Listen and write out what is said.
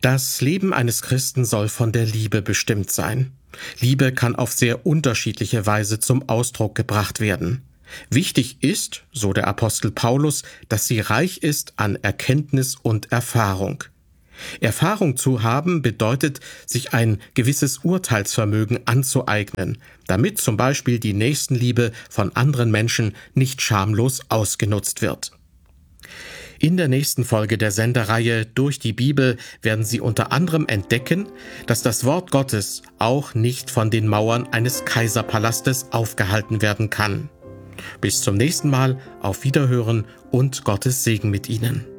Das Leben eines Christen soll von der Liebe bestimmt sein. Liebe kann auf sehr unterschiedliche Weise zum Ausdruck gebracht werden. Wichtig ist, so der Apostel Paulus, dass sie reich ist an Erkenntnis und Erfahrung. Erfahrung zu haben bedeutet, sich ein gewisses Urteilsvermögen anzueignen, damit zum Beispiel die Nächstenliebe von anderen Menschen nicht schamlos ausgenutzt wird. In der nächsten Folge der Sendereihe Durch die Bibel werden Sie unter anderem entdecken, dass das Wort Gottes auch nicht von den Mauern eines Kaiserpalastes aufgehalten werden kann. Bis zum nächsten Mal, auf Wiederhören und Gottes Segen mit Ihnen.